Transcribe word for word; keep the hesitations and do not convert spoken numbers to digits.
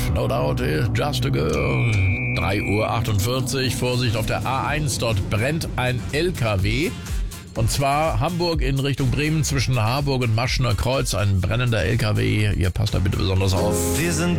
no doubt, just a girl. drei Uhr achtundvierzig, Vorsicht auf der A eins, dort brennt ein L K W. Und zwar Hamburg in Richtung Bremen zwischen Harburg und Maschener Kreuz, ein brennender L K W. Ihr passt da bitte besonders auf. Wir sind